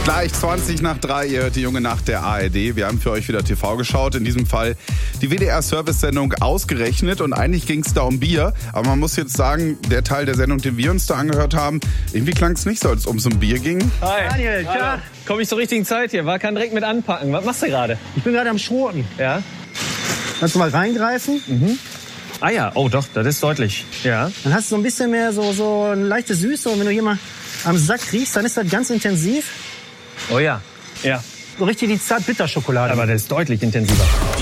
Gleich 20 nach 3, ihr hört die junge Nacht der ARD. Wir haben für euch wieder TV geschaut, in diesem Fall die WDR-Service-Sendung Ausgerechnet. Und eigentlich ging es da um Bier. Aber man muss jetzt sagen, der Teil der Sendung, den wir uns da angehört haben, irgendwie klang es nicht so, als ob es um Bier ging. Hi. Daniel, klar. Komm ich zur richtigen Zeit hier? War kann direkt mit anpacken. Was machst du gerade? Ich bin gerade am Schroten. Ja? Kannst du mal reingreifen? Ah ja, oh doch, das ist deutlich. Ja. Dann hast du so ein bisschen mehr so eine leichte Süße. Und wenn du hier mal am Sack riechst, dann ist das ganz intensiv. Oh ja. Ja. So richtig die Zart-Bitter-Schokolade. Aber das ist deutlich intensiver.